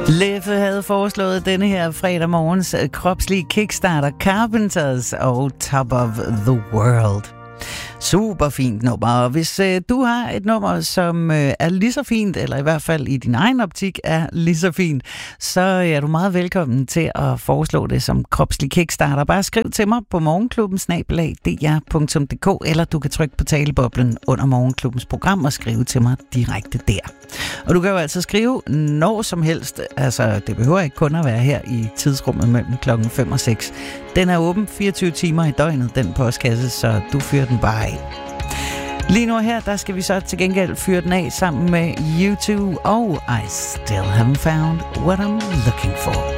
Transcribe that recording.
Leffe havde foreslået denne her fredag morgens kropslige Kickstarter Carpenters og Top of the World. Super fint nummer, og hvis du har et nummer, som er lige så fint, eller i hvert fald i din egen optik er lige så fint, så er du meget velkommen til at foreslå det som kropslig Kickstarter. Bare skriv til mig på morgenklubben@dr.dk, eller du kan trykke på taleboblen under Morgenklubbens program og skrive til mig direkte der. Og du kan jo altså skrive når som helst, altså det behøver ikke kun at være her i tidsrummet mellem klokken 5 og 6. Den er åben 24 timer i døgnet, den postkasse, så du fyrer den bare af. Lige nu her, der skal vi så til gengæld fyre den af sammen med U2 og I Still Haven't Found What I'm Looking For.